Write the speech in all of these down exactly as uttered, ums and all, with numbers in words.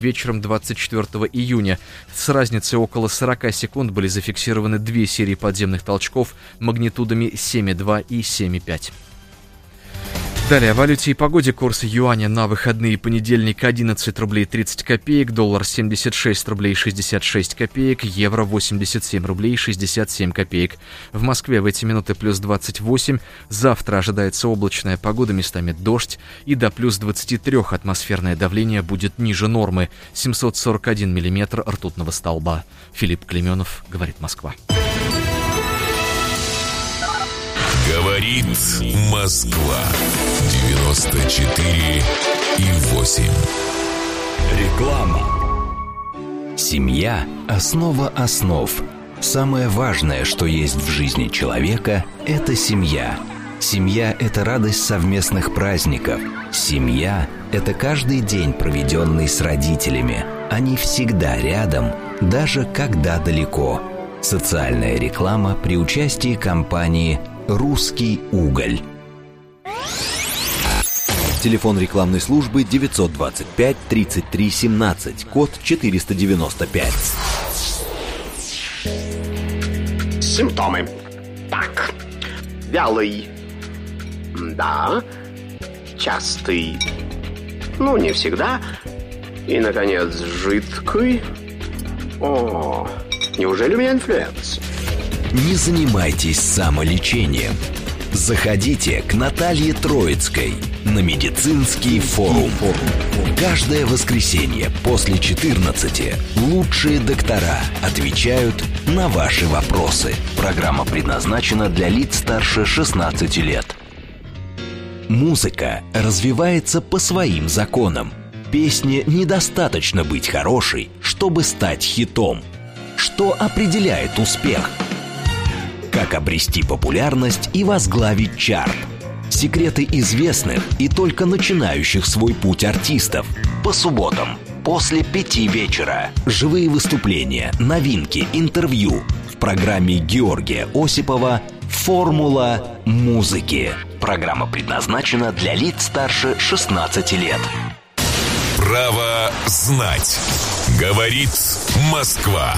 Вечером двадцать четвёртого июня с разницей около сорок секунд были зафиксированы две серии подземных толчков магнитудами семь и два и семь и пять. Далее о валюте и погоде. Курс юаня на выходные: понедельник одиннадцать рублей тридцать копеек, доллар семьдесят шесть рублей шестьдесят шесть копеек, евро восемьдесят семь рублей шестьдесят семь копеек. В Москве в эти минуты плюс двадцать восемь. Завтра ожидается облачная погода, местами дождь, и до плюс двадцати трёх атмосферное давление будет ниже нормы. семьсот сорок один миллиметр ртутного столба. Филипп Клеменов, говорит Москва. Говорит Москва. девяносто четыре и восемь. Реклама. Семья – основа основ. Самое важное, что есть в жизни человека – это семья. Семья – это радость совместных праздников. Семья – это каждый день, проведенный с родителями. Они всегда рядом, даже когда далеко. Социальная реклама при участии компании «Русский уголь». Телефон рекламной службы девятьсот двадцать пять тридцать три семнадцать, код четыреста девяносто пять. Симптомы. Так. Вялый. Да. Частый. Ну, не всегда. И, наконец, жидкий. О, неужели у меня инфлюенс? Не занимайтесь самолечением. Заходите к Наталье Троицкой на медицинский форум. Каждое воскресенье после четырнадцати лучшие доктора отвечают на ваши вопросы. Программа предназначена для лиц старше шестнадцати лет. Музыка развивается по своим законам. Песне недостаточно быть хорошей, чтобы стать хитом. Что определяет успех? Как обрести популярность и возглавить чарт? Секреты известных и только начинающих свой путь артистов. По субботам после пяти вечера. Живые выступления, новинки, интервью. В программе Георгия Осипова «Формула музыки». Программа предназначена для лиц старше шестнадцати лет. Право знать. Говорит Москва.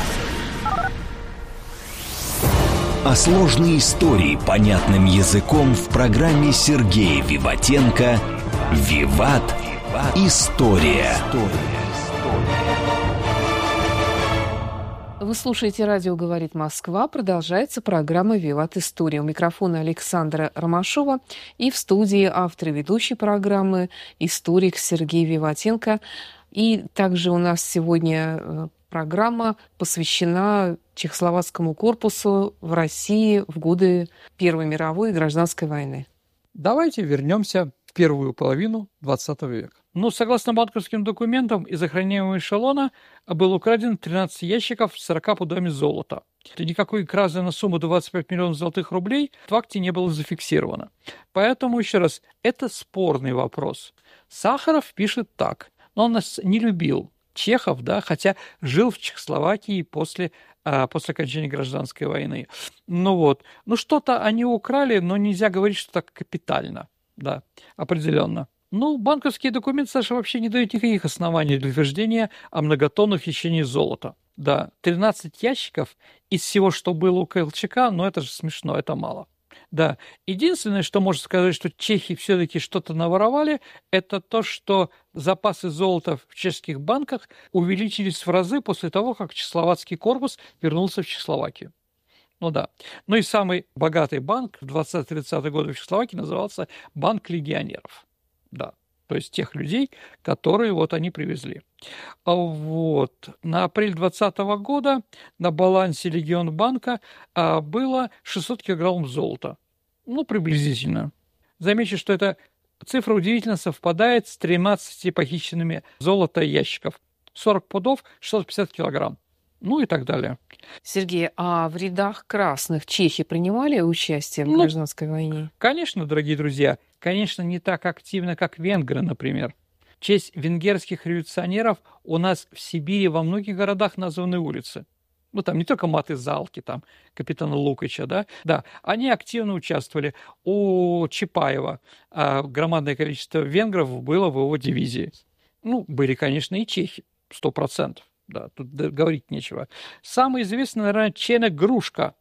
А сложные истории понятным языком в программе Сергея Виватенко «Виват. История». Вы слушаете радио «Говорит Москва». Продолжается программа «Виват. История». У микрофона Александра Ромашова и в студии автор и ведущий программы историк Сергей Виватенко. И также у нас сегодня программа посвящена Чехословацкому корпусу в России в годы Первой мировой и Гражданской войны. Давайте вернемся в первую половину двадцатого века. Ну, согласно банковским документам, из охраняемого эшелона был украден тринадцать ящиков с сорока пудами золота. Никакой кражи на сумму двадцать пять миллионов золотых рублей в акте не было зафиксировано. Поэтому, еще раз, это спорный вопрос. Сахаров пишет так, но он нас не любил. Чехов, да, хотя жил в Чехословакии после, а, после окончания гражданской войны. Ну вот, ну что-то они украли, но нельзя говорить, что так капитально, да, определенно. Ну, банковские документы, Саша, вообще не дают никаких оснований для утверждения о многотонных хищении золота. Да, тринадцать ящиков из всего, что было у Колчака, но это же смешно, это мало. Да, единственное, что можно сказать, что чехи все-таки что-то наворовали, это то, что запасы золота в чешских банках увеличились в разы после того, как чехословацкий корпус вернулся в Чехословакию. Ну да. Ну и самый богатый банк в двадцатые-тридцатые годы в Чехословакии назывался Банк легионеров. Да, то есть тех людей, которые вот они привезли. Вот. На апрель двадцатого года на балансе Легионбанка было шестьсот килограммов золота. Ну, приблизительно. Замечу, что эта цифра удивительно совпадает с тринадцатью похищенными золота ящиков. сорок пудов, шестьсот пятьдесят килограмм. Ну и так далее. Сергей, а в рядах красных чехи принимали участие в ну, гражданской войне? Конечно, дорогие друзья. Конечно, не так активно, как венгры, например. В честь венгерских революционеров у нас в Сибири во многих городах названы улицы. Ну, там не только Маты Залки, там, капитана Лукича, да, да, они активно участвовали. У Чапаева а, громадное количество венгров было в его дивизии. Ну, были, конечно, и чехи. сто процентов. Да, тут говорить нечего. Самый известный, наверное, Чене Грушка.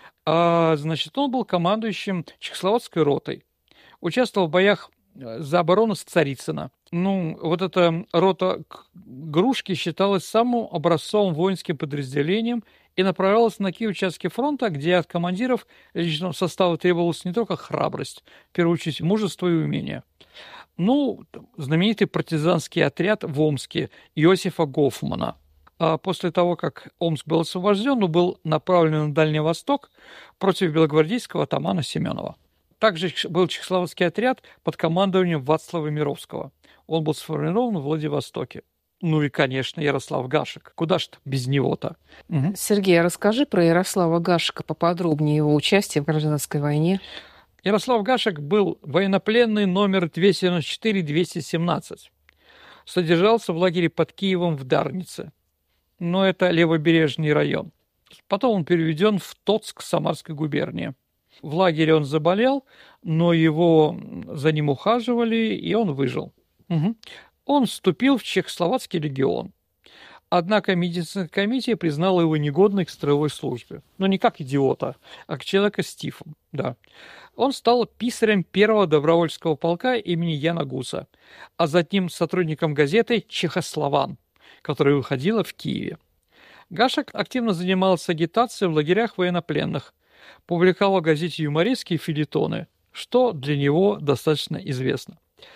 А, значит, он был командующим Чехословацкой ротой. Участвовал в боях за оборону Царицына. Ну, вот эта рота Грушки считалась самым образцовым воинским подразделением и направлялась на такие участки фронта, где от командиров личного состава требовалась не только храбрость, в первую очередь мужество и умение. Ну, знаменитый партизанский отряд в Омске Иосифа Гофмана. А после того, как Омск был освобожден, он был направлен на Дальний Восток против белогвардейского атамана Семенова. Также был чехословацкий отряд под командованием Вацлава Мировского. Он был сформирован в Владивостоке. Ну и, конечно, Ярослав Гашек. Куда ж без него-то? Угу. Сергей, а расскажи про Ярослава Гашека поподробнее, его участие в гражданской войне. Ярослав Гашек был военнопленный номер двести девяносто четыре двести семнадцать. Содержался в лагере под Киевом в Дарнице. Но это левобережный район. Потом он переведен в Тоцк Самарской губернии. В лагере он заболел, но его за ним ухаживали, и он выжил. Угу. Он вступил в Чехословацкий легион. Однако медицинская комиссия признала его негодной к строевой службе. Но не как идиота, а как человека с тифом. Да. Он стал писарем первого добровольческого полка имени Яна Гуса, а затем сотрудником газеты «Чехослован», которая выходила в Киеве. Гашек активно занимался агитацией в лагерях военнопленных, публиковал в газете юмористские фельетоны, что для него достаточно известно.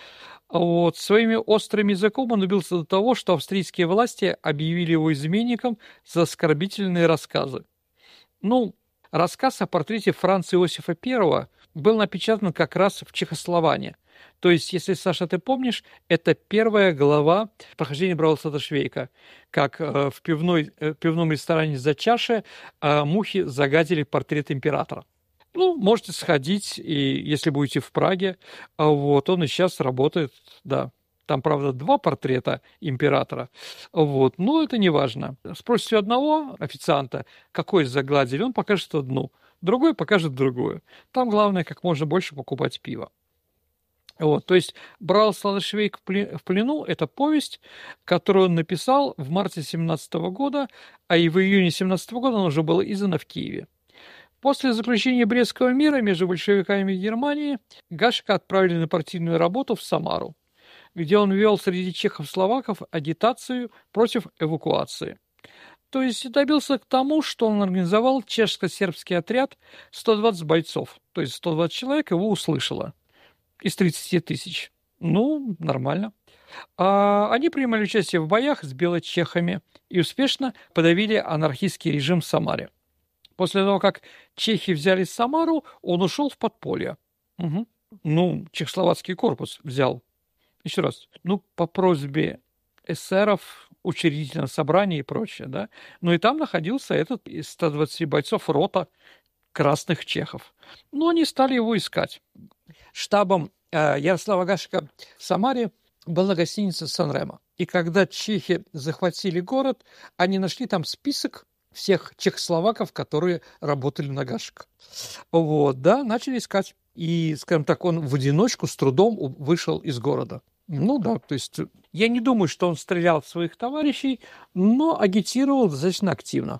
Вот. Своими острым языком он добился до того, что австрийские власти объявили его изменником за оскорбительные рассказы. Ну, рассказ о портрете Франца Иосифа Первого был напечатан как раз в Чехословане. То есть, если, Саша, ты помнишь, это первая глава прохождения Браулсата Швейка, как э, в пивной, э, пивном ресторане «За чашей» э, мухи загадили портрет императора. Ну, можете сходить, и если будете в Праге, вот, он и сейчас работает, да. Там, правда, два портрета императора, вот, но это не важно. Спросите у одного официанта, какой загладили, он покажет одну, другой покажет другую. Там главное, как можно больше покупать пиво. Вот, то есть «Браулсата Швейк в плену» – это повесть, которую он написал в марте семнадцатого года, а и в июне семнадцатого года она уже была издана в Киеве. После заключения Брестского мира между большевиками и Германией Гашека отправили на партийную работу в Самару, где он вел среди чехов-словаков агитацию против эвакуации. То есть добился к тому, что он организовал чешско-сербский отряд сто двадцать бойцов, то есть сто двадцать человек его услышало из тридцати тысяч. Ну, нормально. А они принимали участие в боях с белочехами и успешно подавили анархистский режим в Самаре. После того, как чехи взяли Самару, он ушел в подполье. Угу. Ну, чехословацкий корпус взял. Еще раз. Ну, по просьбе эсеров, учредительного собрания и прочее, да. Ну, и там находился этот из ста двадцати бойцов рота красных чехов. Но они стали его искать. Штабом э, Ярослава Гашека в Самаре была гостиница «Сан-Ремо». И когда чехи захватили город, они нашли там список всех чехословаков, которые работали на Гашека. Вот, да, начали искать. И, скажем так, он в одиночку с трудом вышел из города. Ну да, то есть я не думаю, что он стрелял в своих товарищей, но агитировал достаточно активно.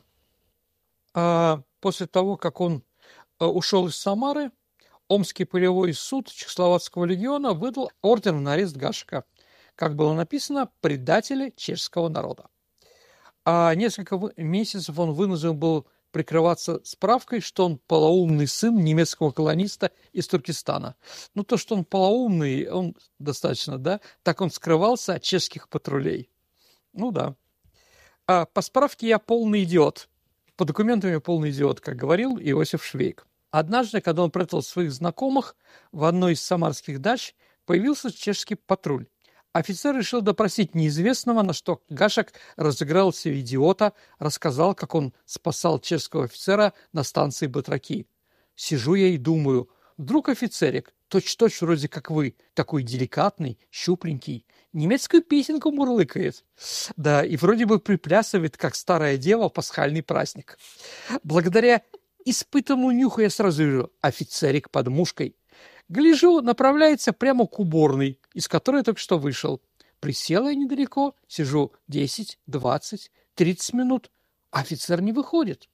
А после того, как он ушел из Самары, Омский полевой суд Чехословацкого легиона выдал ордер на арест Гашека, как было написано, предатели чешского народа. А несколько месяцев он вынужден был прикрываться справкой, что он полоумный сын немецкого колониста из Туркестана. Ну, то, что он полоумный, он достаточно, да? Так он скрывался от чешских патрулей. Ну, да. А по справке я полный идиот. По документам я полный идиот, как говорил Иосиф Швейк. Однажды, когда он прятал своих знакомых в одной из самарских дач, появился чешский патруль. Офицер решил допросить неизвестного, на что Гашек разыграл себе идиота, рассказал, как он спасал чешского офицера на станции Батраки. Сижу я и думаю, вдруг офицерик, точь-точь вроде как вы, такой деликатный, щупленький, немецкую песенку мурлыкает. Да, и вроде бы приплясывает, как старая дева, пасхальный праздник. Благодаря испытанному нюху я сразу вижу, офицерик под мушкой. Гляжу, направляется прямо к уборной, из которой только что вышел. Присела я недалеко, сижу десять, двадцать, тридцать минут, а офицер не выходит.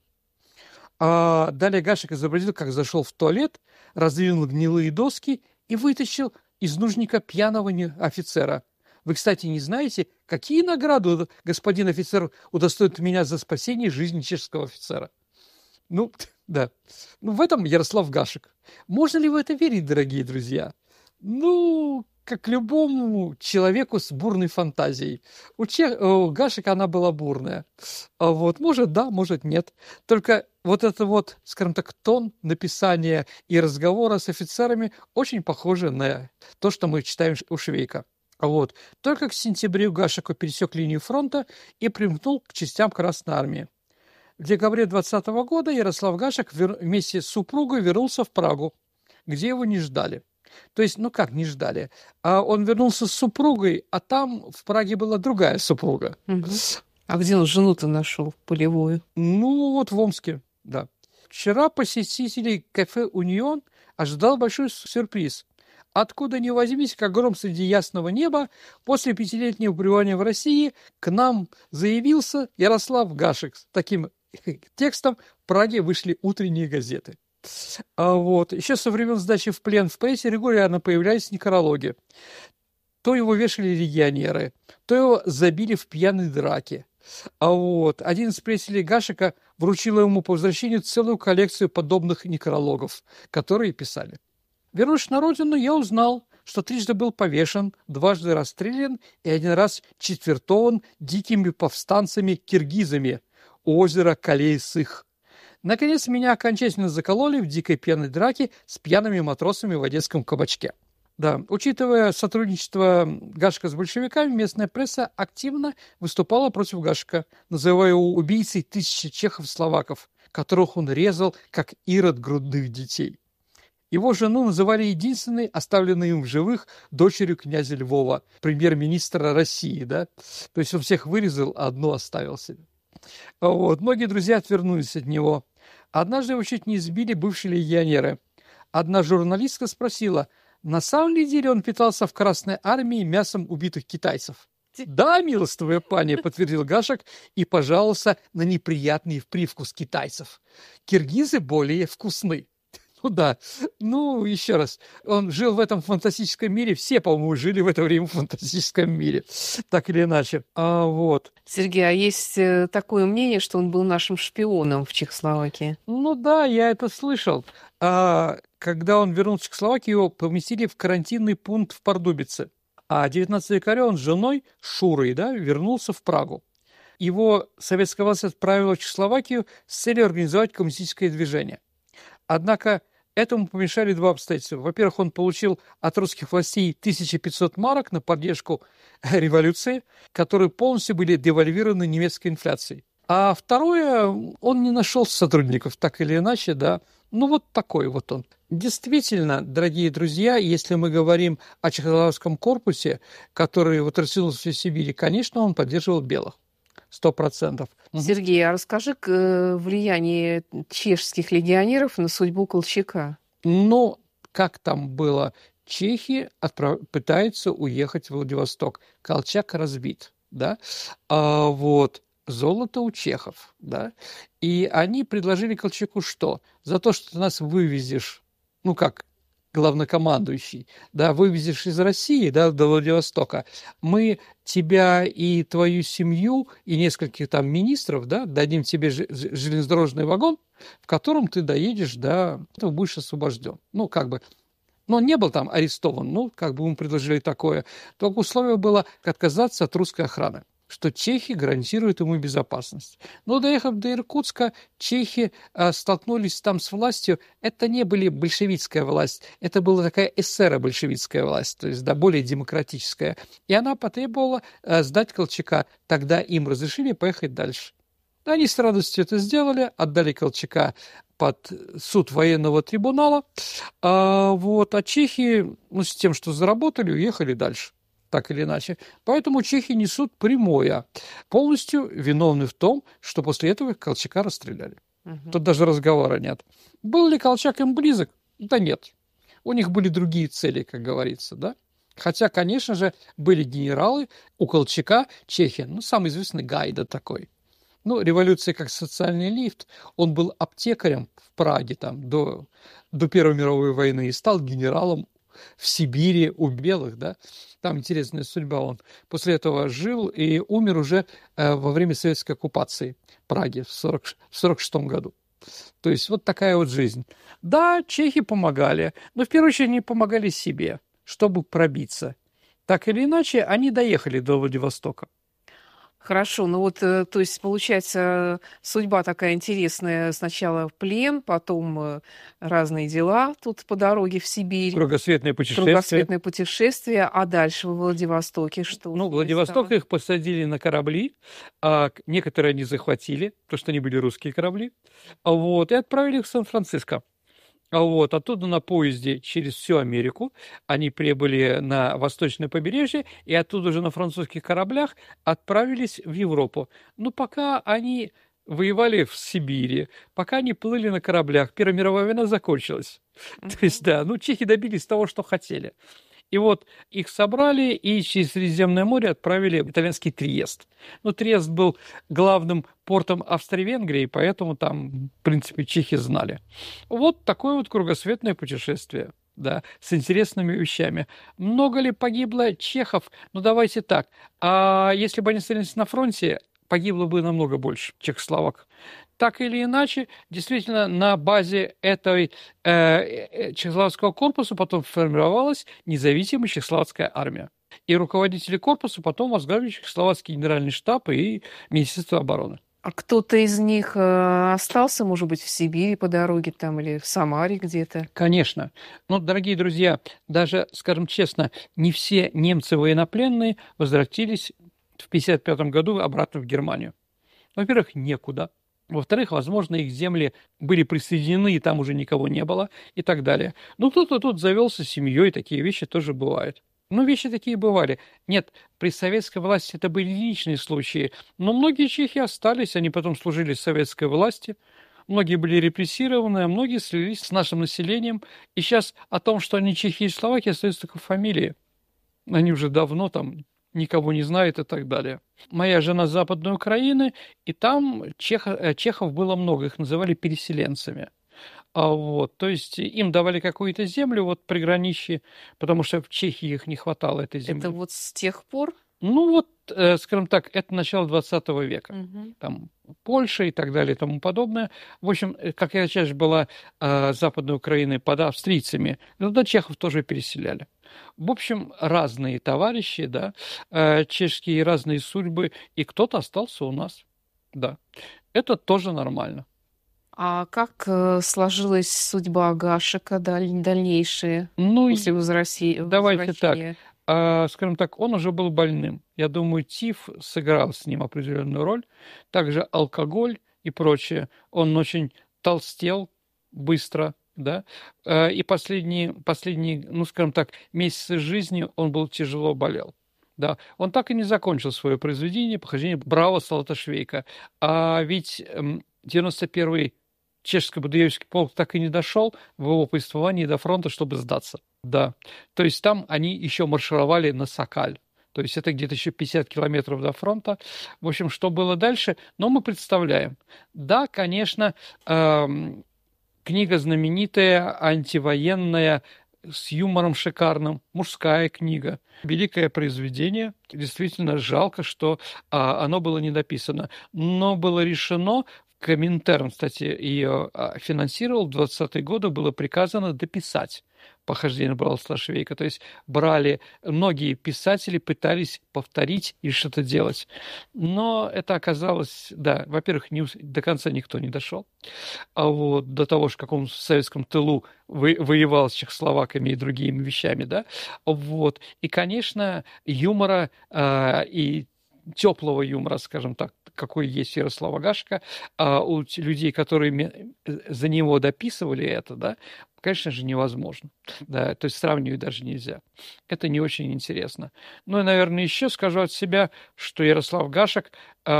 А далее Гашек изобразил, как зашел в туалет, раздвинул гнилые доски и вытащил из нужника пьяного офицера. Вы, кстати, не знаете, какие награды господин офицер удостоит меня за спасение жизни чешского офицера? Ну, да. Ну, в этом Ярослав Гашек. Можно ли в это верить, дорогие друзья? Ну, как любому человеку с бурной фантазией. У, Чех... у Гашека она была бурная. А вот, может, да, может, нет. Только вот это вот, скажем так, тон написания и разговора с офицерами очень похоже на то, что мы читаем у Швейка. Вот. Только к сентябрю Гашек пересек линию фронта и примкнул к частям Красной Армии. В декабре двадцатого года Ярослав Гашек вер... вместе с супругой вернулся в Прагу, где его не ждали. То есть, ну как не ждали? А он вернулся с супругой, а там в Праге была другая супруга. Угу. А где он жену-то нашел, полевую? Ну, вот в Омске, да. Вчера посетителей кафе «Унион» ожидал большой сюрприз. Откуда ни возьмись, как гром среди ясного неба, после пятилетнего пребывания в России к нам заявился Ярослав Гашек. С таким текстом в Праге вышли утренние газеты. А вот. Еще со времен сдачи в плен в прессе регулярно появлялись некрологи. То его вешали легионеры, то его забили в пьяной драке. А вот. Один из приятелей Гашека вручил ему по возвращению целую коллекцию подобных некрологов, которые писали. Вернувшись на родину, я узнал, что трижды был повешен, дважды расстрелян и один раз четвертован дикими повстанцами-киргизами у озера Калей-Сых. Наконец, меня окончательно закололи в дикой пьяной драке с пьяными матросами в одесском кабачке. Да, учитывая сотрудничество Гашека с большевиками, местная пресса активно выступала против Гашека, называя его убийцей тысячи чехов-словаков, которых он резал, как ирод грудных детей. Его жену называли единственной, оставленной им в живых, дочерью князя Львова, премьер-министра России. Да? То есть он всех вырезал, а одну оставил себе. Вот. Многие друзья отвернулись от него. Однажды его чуть не избили бывшие легионеры. Одна журналистка спросила, на самом ли деле он питался в Красной Армии мясом убитых китайцев. «Да, милостивая пани», — подтвердил Гашек и пожаловался на неприятный привкус китайцев. «Киргизы более вкусны». Ну да, ну еще раз, он жил в этом фантастическом мире, все, по-моему, жили в это время в фантастическом мире, так или иначе. А, вот. Сергей, а есть такое мнение, что он был нашим шпионом в Чехословакии? Ну да, я это слышал. А, когда он вернулся в Чехословакию, его поместили в карантинный пункт в Пардубице. А девятнадцатого декабря он с женой, Шурой, да, вернулся в Прагу. Его советская власть отправила в Чехословакию с целью организовать коммунистическое движение. Однако этому помешали два обстоятельства. Во-первых, он получил от русских властей тысяча пятьсот марок на поддержку революции, которые полностью были девальвированы немецкой инфляцией. А второе, он не нашел сотрудников, так или иначе, да. Ну, вот такой вот он. Действительно, дорогие друзья, если мы говорим о чехословацком корпусе, который вот растянулся в Сибири, конечно, он поддерживал белых. Сто процентов. Сергей, а расскажи влияние чешских легионеров на судьбу Колчака. Ну, как там было? Чехи отправ... пытаются уехать в Владивосток. Колчак разбит, да? А вот золото у чехов, да? И они предложили Колчаку что? За то, что ты нас вывезешь, ну как, главнокомандующий, да, вывезешь из России, да, до Владивостока, мы тебя и твою семью, и нескольких там министров, да, дадим тебе железнодорожный вагон, в котором ты доедешь, да, ты будешь освобожден. Ну, как бы, но он не был там арестован, ну, как бы ему предложили такое. Только условие было отказаться от русской охраны, что чехи гарантируют ему безопасность. Но доехав до Иркутска, чехи а, столкнулись там с властью. Это не были большевистская власть, это была такая эсеро-большевистская власть, то есть да, более демократическая. И она потребовала а, сдать Колчака. Тогда им разрешили поехать дальше. Они с радостью это сделали, отдали Колчака под суд военного трибунала. А, вот, а чехи, ну, с тем, что заработали, уехали дальше. Так или иначе. Поэтому чехи несут прямое, полностью виновны в том, что после этого Колчака расстреляли. Угу. Тут даже разговора нет. Был ли Колчак им близок? Да нет. У них были другие цели, как говорится, да? Хотя, конечно же, были генералы у Колчака, Чехия, ну, самый известный Гайда такой. Ну, революция как социальный лифт. Он был аптекарем в Праге там, до, до Первой мировой войны и стал генералом в Сибири у белых, да. Там интересная судьба. Он после этого жил и умер уже э, во время советской оккупации Праги в сорок шестом году. То есть вот такая вот жизнь. Да, чехи помогали, но в первую очередь они помогали себе, чтобы пробиться. Так или иначе, они доехали до Владивостока. Хорошо, ну вот, э, то есть, получается, судьба такая интересная. Сначала плен, потом э, разные дела тут по дороге в Сибирь. Кругосветное путешествие. Кругосветное путешествие. А дальше во Владивостоке что? Ну, Владивосток их посадили на корабли, а к- некоторые они захватили, потому что они были русские корабли, а вот, и отправили их в Сан-Франциско. А вот, оттуда на поезде через всю Америку они прибыли на восточное побережье и оттуда уже на французских кораблях отправились в Европу. Но пока они воевали в Сибири, пока они плыли на кораблях, Первая мировая война закончилась. То есть, да, ну, чехи добились того, что хотели. И вот их собрали и через Средиземное море отправили в итальянский Триест. Ну, Триест был главным портом Австро-Венгрии, поэтому там, в принципе, чехи знали. Вот такое вот кругосветное путешествие, да, с интересными вещами. Много ли погибло чехов? Ну, давайте так. А если бы они остались на фронте, погибло бы намного больше чехословак. Так или иначе, действительно, на базе этой э, чехословацкого корпуса потом формировалась независимая чехословацкая армия. И руководители корпуса потом возглавили Чехословацкий генеральный штаб и Министерство обороны. А кто-то из них э, остался, может быть, в Сибири по дороге там или в Самаре где-то? Конечно. Но, дорогие друзья, даже, скажем честно, не все немцы военнопленные возвратились в пятьдесят пятом году обратно в Германию. Во-первых, некуда. Во-вторых, возможно, их земли были присоединены, и там уже никого не было, и так далее. Ну, кто-то тут завелся семьей, такие вещи тоже бывают. Ну, вещи такие бывали. Нет, при советской власти это были личные случаи, но многие чехи остались, они потом служили советской власти, многие были репрессированы, а многие слились с нашим населением. И сейчас о том, что они чехи и словаки, остаются только фамилии. Они уже давно там никого не знают и так далее. Моя жена с Западной Украины, и там чеха, чехов было много, их называли переселенцами. А вот, то есть им давали какую-то землю, вот приграничье, потому что в Чехии их не хватало, этой земли. Это вот с тех пор? Ну вот, э, скажем так, это начало двадцатого века. Мгм. Там Польша и так далее и тому подобное. В общем, э, какая часть была э, Западной Украины под австрийцами, но туда чехов тоже переселяли. В общем, разные товарищи, да, э, чешские разные судьбы, и кто-то остался у нас, да. Это тоже нормально. А как э, сложилась судьба Гашека даль- дальнейшая Ну, и после возвращи- давайте так. возвращения? А, скажем так, он уже был больным. Я думаю, тиф сыграл с ним определенную роль. Также алкоголь и прочее. Он очень толстел быстро, да. А, И последние, последние, ну, скажем так, месяцы жизни он был тяжело болел. Да, он так и не закончил свое произведение «Похождение Браво Салаташвейка». А ведь эм, девяносто первый чешско-будеевский полк так и не дошел в его повествовании до фронта, чтобы сдаться. Да, то есть там они еще маршировали на Сокаль. То есть это где-то еще пятьдесят километров до фронта. В общем, что было дальше? Но мы представляем. Да, конечно, эм, книга знаменитая, антивоенная, с юмором шикарным, мужская книга, великое произведение. Действительно жалко, что а, оно было не дописано. Но было решено, Коминтерн, кстати, ее а, финансировал, в двадцатые годы было приказано дописать «Похождение Браво Салаташвейка». То есть брали, многие писатели пытались повторить и что-то делать. Но это оказалось, да, во-первых, не, ус- до конца никто не дошел. А вот до того, что в каком советском тылу вы, воевал с чехословаками и другими вещами, да. Вот. И, конечно, юмора а, и теплого юмора, скажем так, какой есть Ярослава Гашека, а у т- людей, которые ме- за него дописывали это, да, конечно же, невозможно. Да, то есть сравнивать даже нельзя. Это не очень интересно. Ну и, наверное, еще скажу от себя, что Ярослав Гашек,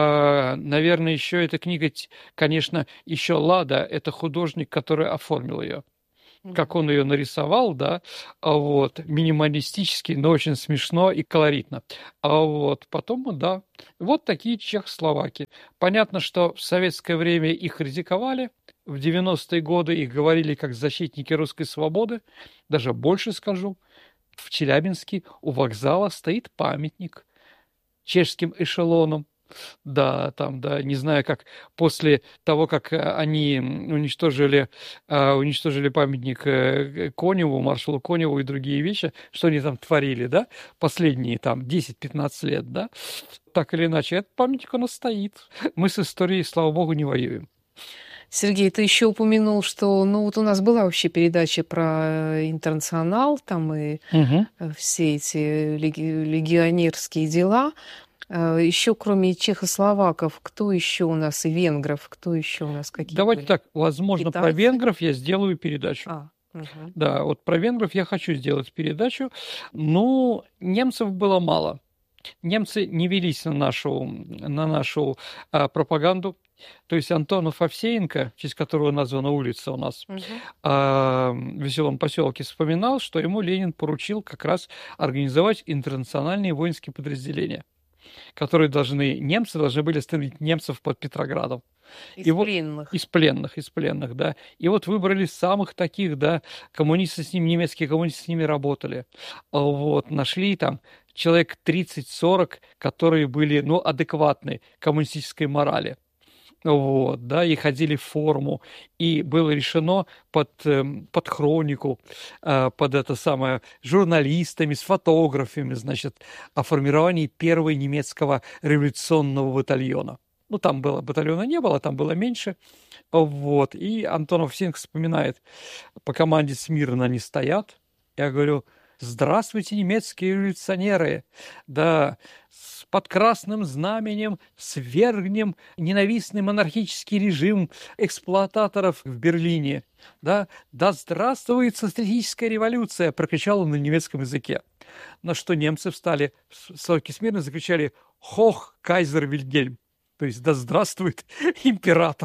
а, наверное, еще эта книга, т- конечно, еще Лада, это художник, который оформил ее. как он ее нарисовал, да, а вот, минималистически, но очень смешно и колоритно. А вот потом, да, вот такие чехословаки. Понятно, что в советское время их критиковали, в девяностые годы их говорили как защитники русской свободы, даже больше скажу, в Челябинске у вокзала стоит памятник чешским эшелонам. Да, там, да, не знаю, как после того, как они уничтожили, э, уничтожили памятник э, Коневу, маршалу Коневу и другие вещи, что они там творили, да, последние там десять-пятнадцать лет, да, так или иначе, этот памятник у нас стоит. Мы с историей, слава богу, не воюем. Сергей, ты еще упомянул, что, ну, вот у нас была вообще передача про интернационал, там и Угу. все эти леги- легионерские дела. Еще кроме чехословаков, кто еще у нас, и венгров, кто еще у нас какие Давайте были? так, возможно, про Китайцы? венгров я сделаю передачу. А, мгм. Да, вот про венгров я хочу сделать передачу. Ну, немцев было мало. Немцы не велись на нашу, на нашу а, пропаганду. То есть Антонов Овсеенко, в честь которого названа улица у нас, Мгм. а, в веселом поселке, вспоминал, что ему Ленин поручил как раз организовать интернациональные воинские подразделения, которые должны, немцы должны были остановить немцев под Петроградом. Из И вот- пленных. Из пленных, из пленных, да. И вот выбрали самых таких, да, коммунисты с ними, немецкие коммунисты с ними работали. А Вот, нашли там человек тридцать-сорок, которые были, ну, адекватны коммунистической морали. Вот, да, и ходили в форму, и было решено под, эм, под хронику, э, под это самое, журналистами, с фотографами, значит, о формировании первого немецкого революционного батальона. Ну, там было, батальона не было, там было меньше, вот, и Антон Овсеенко вспоминает, по команде смирно они стоят, я говорю: здравствуйте, немецкие революционеры, да, с- под красным знаменем свергнем ненавистный монархический режим эксплуататоров в Берлине, да, да здравствует социалистическая революция, прокричал он на немецком языке. На что немцы встали, с- стойки смирно закричали: «Хох, кайзер Вильгельм!» То есть «Да здравствует император!»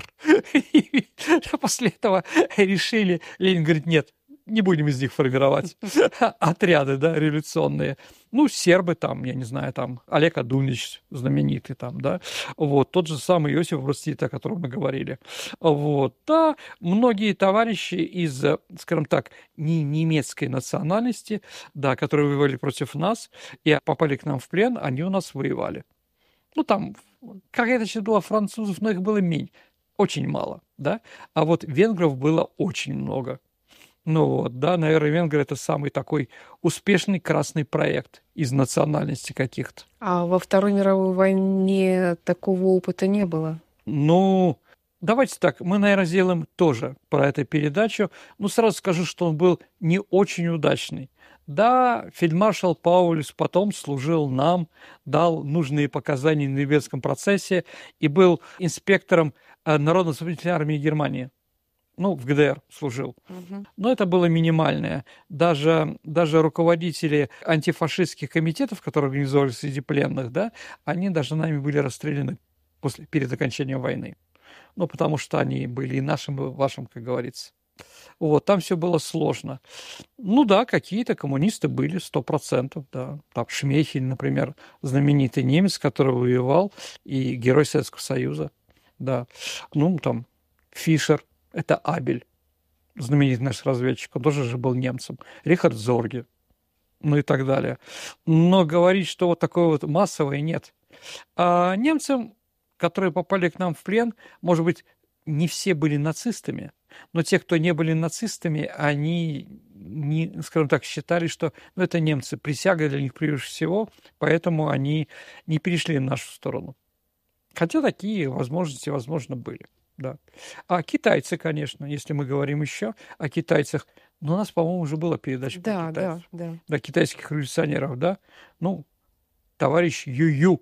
И после этого решили, Ленин говорит: нет, не будем из них формировать отряды, да, революционные. Ну, сербы там, я не знаю, там Олег Адунич знаменитый там, да, вот, тот же самый Иосиф Брод Тита, о котором мы говорили. Вот, да, многие товарищи из, э, скажем так, не немецкой национальности, да, которые воевали против нас и попали к нам в плен, они у нас воевали. Ну, там какая-то часть была французов, но их было меньше, очень мало, да, а вот венгров было очень много. Ну вот, да, наверное, венгры — это самый такой успешный красный проект из национальности каких-то. А во Второй мировой войне такого опыта не было. Ну, давайте так, мы, наверное, сделаем тоже про эту передачу. Ну, сразу скажу, что он был не очень удачный. Да, фельдмаршал Паулюс потом служил нам, дал нужные показания на немецком процессе и был инспектором э, Народно-освободительной армии Германии. Ну, в ГДР служил. Мгм. Но это было минимальное. Даже, даже руководители антифашистских комитетов, которые организовывали среди пленных, да, они даже нами были расстреляны после, перед окончанием войны. Ну, потому что они были и нашим, и вашим, как говорится. Вот, там все было сложно. Ну да, какие-то коммунисты были, сто процентов, да. Там Шмейхель, например, знаменитый немец, который воевал, и герой Советского Союза, да. Ну, там Фишер, это Абель, знаменитый наш разведчик, он тоже же был немцем. Рихард Зорге, ну и так далее. Но говорить, что вот такое вот массовое, нет. А немцам, которые попали к нам в плен, может быть, не все были нацистами, но те, кто не были нацистами, они, не, скажем так, считали, что ну, это немцы, присяга для них превыше всего, поэтому они не перешли на нашу сторону. Хотя такие возможности, возможно, были. Да. А китайцы, конечно, если мы говорим еще о китайцах, ну, у нас, по-моему, уже была передача Да, про китайцев. да, да. Да, китайских революционеров, да. Ну, товарищ Ю-Ю,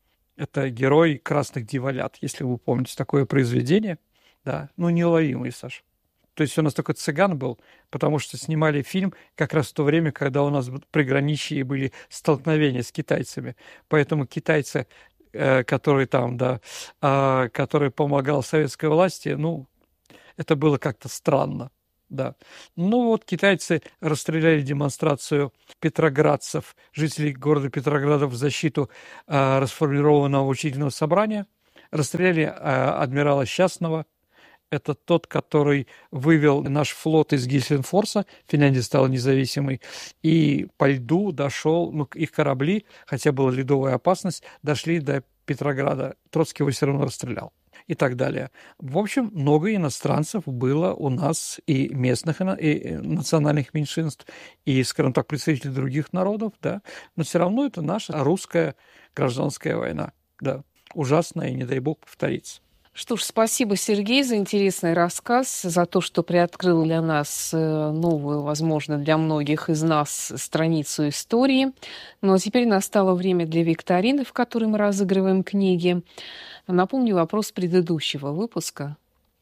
это герой «Красных дьяволят», если вы помните такое произведение, да, ну, неуловимый, Саша. То есть у нас такой цыган был, потому что снимали фильм как раз в то время, когда у нас в приграничье были столкновения с китайцами. Поэтому китайцы, который там, да, который помогал советской власти, ну, это было как-то странно, Да. Ну вот китайцы расстреляли демонстрацию петроградцев, жителей города Петрограда в защиту э, расформированного учительного собрания. Расстреляли э, адмирала Счастного. Это тот, который вывел наш флот из Гельсингфорса, Финляндия стала независимой, и по льду дошел, ну, их корабли, хотя была ледовая опасность, дошли до Петрограда. Троцкий его все равно расстрелял. И так далее. В общем, много иностранцев было у нас, и местных, и национальных меньшинств, и, скажем так, представителей других народов, да, но все равно это наша русская гражданская война, да, ужасная, и не дай бог повторится. Что ж, спасибо, Сергей, за интересный рассказ, за то, что приоткрыл для нас новую, возможно, для многих из нас страницу истории. Ну а теперь настало время для викторины, в которой мы разыгрываем книги. Напомню вопрос предыдущего выпуска.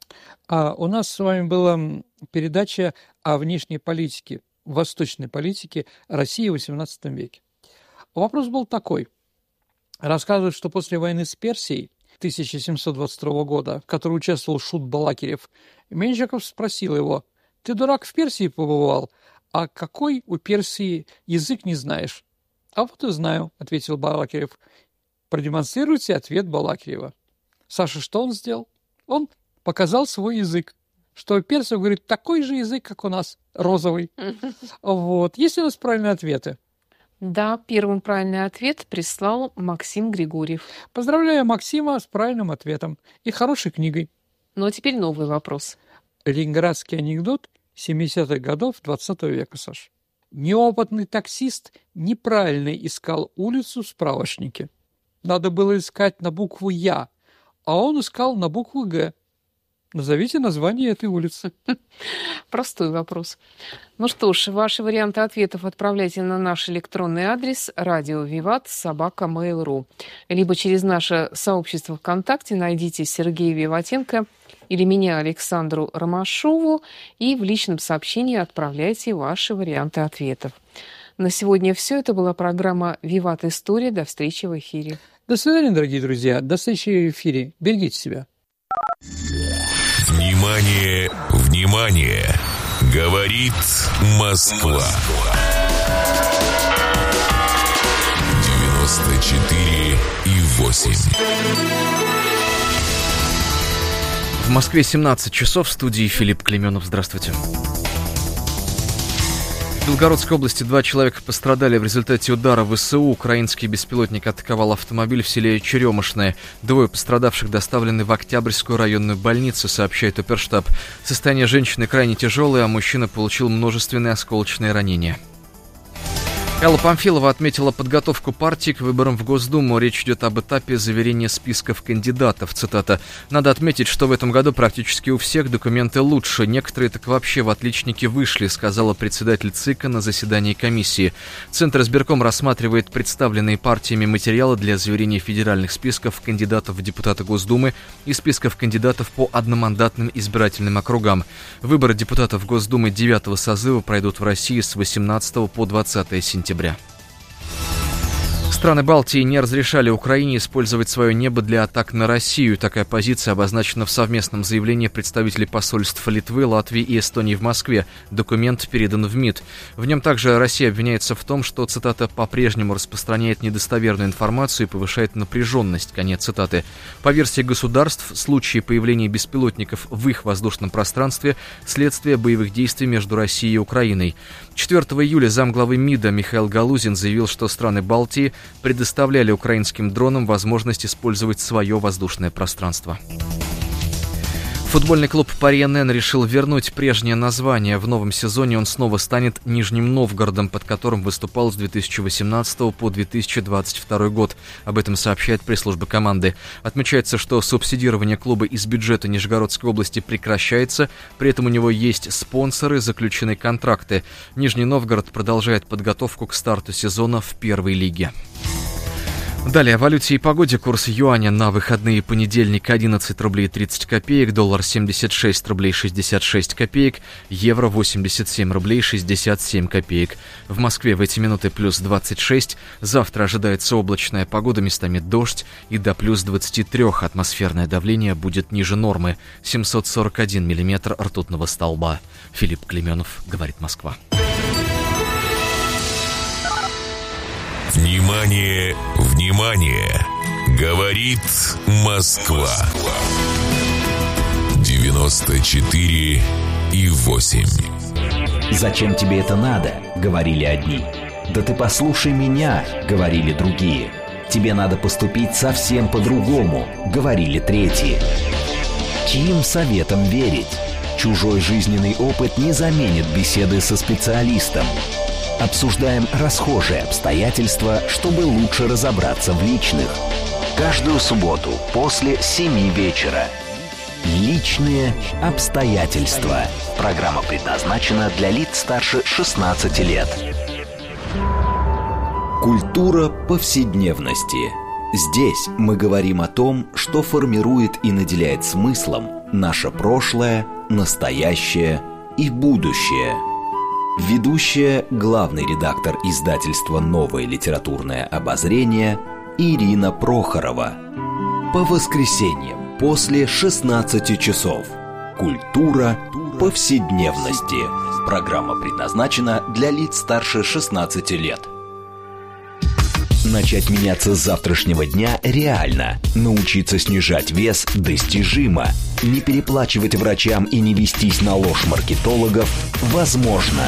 А у нас с вами была передача о внешней политике, восточной политике России в восемнадцатом веке. Вопрос был такой. Рассказывают, что после войны с Персией тысяча семьсот двадцать второго года, в которой участвовал Шут Балакирев, Меньшиков спросил его: «Ты, дурак, в Персии побывал, а какой у Персии язык не знаешь?» «А вот и знаю», — ответил Балакирев. Продемонстрируйте ответ Балакирева. Саша, что он сделал? Он показал свой язык. Что у персов, говорит, такой же язык, как у нас, розовый. Вот. Есть у нас правильные ответы? Да, первым правильный ответ прислал Максим Григорьев. Поздравляю Максима с правильным ответом и хорошей книгой. Ну а теперь новый вопрос. Ленинградский анекдот семидесятых годов двадцатого века, Саш. Неопытный таксист неправильно искал улицу в справочнике. Надо было искать на букву «Я», а он искал на букву «Г». Назовите название этой улицы. Простой вопрос. Ну что ж, ваши варианты ответов отправляйте на наш электронный адрес радио виват собака мэйл точка ру, либо через наше сообщество ВКонтакте найдите Сергея Виватенко или меня, Александру Ромашову, и в личном сообщении отправляйте ваши варианты ответов. На сегодня все. Это была программа «Виват История». До встречи в эфире. До свидания, дорогие друзья. До встречи в эфире. Берегите себя. Внимание, внимание! Говорит Москва. девяносто четыре и восемь. В Москве семнадцать часов, в студии Филипп Клеменов. Здравствуйте. В Белгородской области два человека пострадали в результате удара ВСУ. Украинский беспилотник атаковал автомобиль в селе Черемошное. Двое пострадавших доставлены в Октябрьскую районную больницу, сообщает оперштаб. Состояние женщины крайне тяжелое, а мужчина получил множественные осколочные ранения. Элла Памфилова отметила подготовку партии к выборам в Госдуму. Речь идет об этапе заверения списков кандидатов. Цитата. «Надо отметить, что в этом году практически у всех документы лучше. Некоторые так вообще в отличники вышли», сказала председатель ЦИКа на заседании комиссии. Центр избирком рассматривает представленные партиями материалы для заверения федеральных списков кандидатов в депутаты Госдумы и списков кандидатов по одномандатным избирательным округам. Выборы депутатов Госдумы девятого созыва пройдут в России с восемнадцатого по двадцатое сентября. Страны Балтии не разрешали Украине использовать свое небо для атак на Россию. Такая позиция обозначена в совместном заявлении представителей посольств Литвы, Латвии и Эстонии в Москве. Документ передан в МИД. В нем также Россия обвиняется в том, что, цитата, «по-прежнему распространяет недостоверную информацию и повышает напряженность», конец цитаты. По версии государств, случаи появления беспилотников в их воздушном пространстве – следствие боевых действий между Россией и Украиной. четвёртого июля замглавы МИДа Михаил Галузин заявил, что страны Балтии предоставляли украинским дронам возможность использовать свое воздушное пространство. Футбольный клуб «Пари-эн эн» решил вернуть прежнее название. В новом сезоне он снова станет Нижним Новгородом, под которым выступал с две тысячи восемнадцатого по две тысячи двадцать второй год. Об этом сообщает пресс-служба команды. Отмечается, что субсидирование клуба из бюджета Нижегородской области прекращается. При этом у него есть спонсоры, заключены контракты. Нижний Новгород продолжает подготовку к старту сезона в первой лиге. Далее о валюте и погоде. Курс юаня на выходные: понедельник одиннадцать рублей тридцать копеек, доллар семьдесят шесть рублей шестьдесят шесть копеек, евро восемьдесят семь рублей шестьдесят семь копеек. В Москве в эти минуты плюс двадцать шесть. Завтра ожидается облачная погода, местами дождь, и до плюс двадцать три. Атмосферное давление будет ниже нормы, семьсот сорок один миллиметр ртутного столба. Филипп Клеменов, говорит Москва. Внимание, внимание! Говорит Москва. девяносто четыре и восемь. «Зачем тебе это надо?» — говорили одни. «Да ты послушай меня!» — говорили другие. «Тебе надо поступить совсем по-другому!» — говорили третьи. Чьим советам верить? Чужой жизненный опыт не заменит беседы со специалистом. Обсуждаем расхожие обстоятельства, чтобы лучше разобраться в личных. Каждую субботу после семи вечера. Личные обстоятельства. Программа предназначена для лиц старше шестнадцати лет. Культура повседневности. Здесь мы говорим о том, что формирует и наделяет смыслом наше прошлое, настоящее и будущее. Ведущая, главный редактор издательства «Новое литературное обозрение» Ирина Прохорова. По воскресеньям после шестнадцати часов. Культура повседневности. Программа предназначена для лиц старше шестнадцати лет. Начать меняться с завтрашнего дня реально. Научиться снижать вес достижимо. Не переплачивать врачам и не вестись на ложь маркетологов возможно.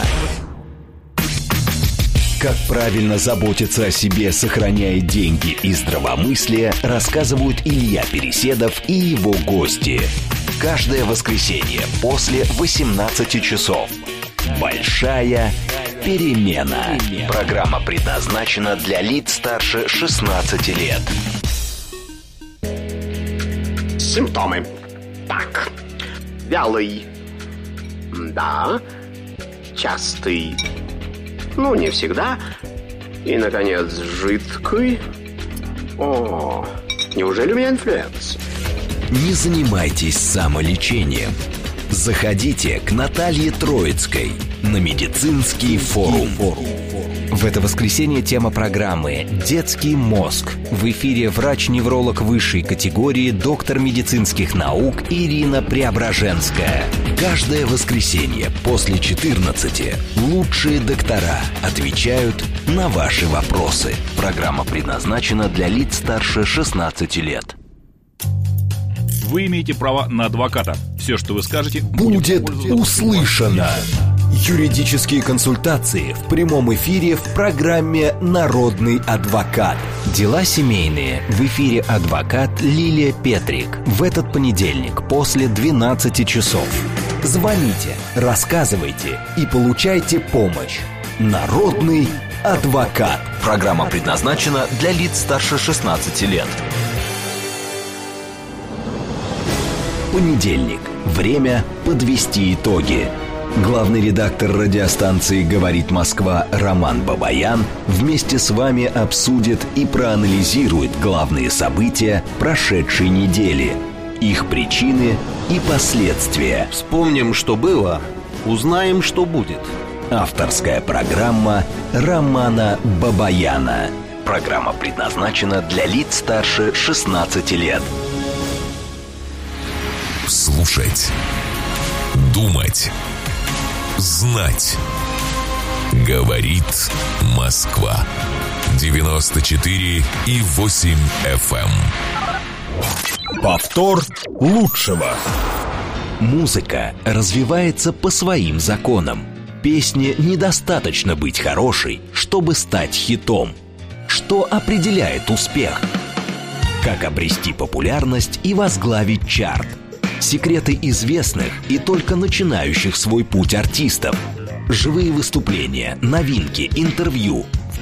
Как правильно заботиться о себе, сохраняя деньги и здравомыслие, рассказывают Илья Переседов и его гости. Каждое воскресенье после восемнадцати часов. Большая перемена. Программа предназначена для лиц старше шестнадцати лет. Симптомы. Так. Вялый. Да. Частый. Ну, не всегда. И, наконец, жидкий. О, неужели у меня инфлюенс? Не занимайтесь самолечением. Заходите к Наталье Троицкой на медицинский форум. В это воскресенье тема программы «Детский мозг». В эфире врач-невролог высшей категории, доктор медицинских наук Ирина Преображенская. Каждое воскресенье после четырнадцати лучшие доктора отвечают на ваши вопросы. Программа предназначена для лиц старше шестнадцати лет. Вы имеете право на адвоката. Все, что вы скажете, будет, будет услышано. Юридические консультации в прямом эфире в программе «Народный адвокат». Дела семейные. В эфире адвокат Лилия Петрик. В этот понедельник после двенадцати часов. Звоните, рассказывайте и получайте помощь. «Народный адвокат». Программа предназначена для лиц старше шестнадцати лет. Понедельник. Время подвести итоги. Главный редактор радиостанции «Говорит Москва» Роман Бабаян вместе с вами обсудит и проанализирует главные события прошедшей недели, их причины и последствия. Вспомним, что было, узнаем, что будет. Авторская программа Романа Бабаяна. Программа предназначена для лиц старше шестнадцати лет. Слушать, думать, знать. Говорит Москва. девяносто четыре и восемь эф эм. Повтор лучшего. Музыка развивается по своим законам. Песне недостаточно быть хорошей, чтобы стать хитом. Что определяет успех? Как обрести популярность и возглавить чарт? Секреты известных и только начинающих свой путь артистов. Живые выступления, новинки, интервью. В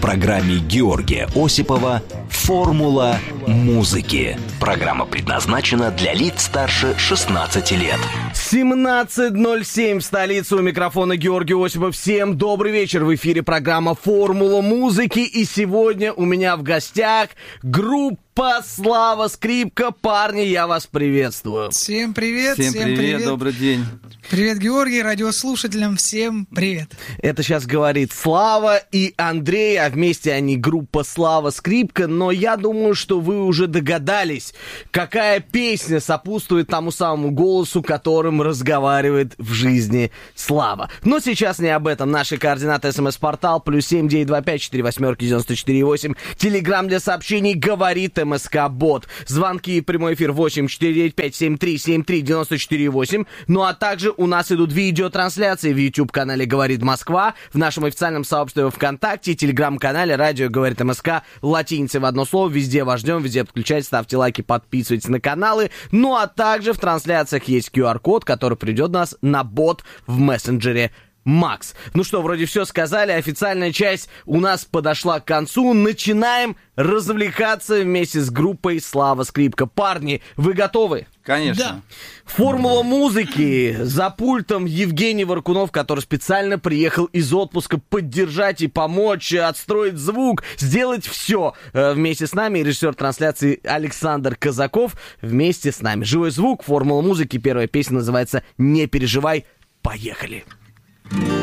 программе Георгия Осипова «Формула музыки». Программа предназначена для лиц старше шестнадцати лет. семнадцать ноль семь в столице. У микрофона Георгий Осипов. Всем добрый вечер. В эфире программа «Формула музыки». И сегодня у меня в гостях группа Слава Скрипка. Парни, я вас приветствую. Всем привет. Всем, всем привет, привет, добрый день. Привет, Георгий, радиослушателям всем привет. Это сейчас говорит Слава и Андрей, а вместе они группа Слава Скрипка. Но я думаю, что вы уже догадались, какая песня сопутствует тому самому голосу, которым разговаривает в жизни Слава. Но сейчас не об этом. Наши координаты: смс-портал плюс семь девять два пять четыре восьмерки девяносто четыре восемь. Телеграм для сообщений говорит МСК-бот. Звонки и прямой эфир восемь четыре девять пять семь три семь три девяносто четыре восемь. Ну а также у нас идут видеотрансляции в YouTube-канале «Говорит Москва», в нашем официальном сообществе ВКонтакте, телеграм-канале «Радио Говорит МСК», латиницей в одно слово. Везде вас ждем, везде подключайтесь, ставьте лайки, подписывайтесь на каналы. Ну а также в трансляциях есть ку ар-код, который придет нас на бот в мессенджере Макс. Ну что, вроде все сказали, официальная часть у нас подошла к концу. Начинаем развлекаться вместе с группой Слава Скрипка. Парни, вы готовы? Конечно. Да. Формула музыки. За пультом Евгений Варкунов, который специально приехал из отпуска поддержать и помочь, отстроить звук, сделать все вместе с нами. Режиссер трансляции Александр Казаков вместе с нами. Живой звук, формула музыки. Первая песня называется «Не переживай». Поехали. Поехали.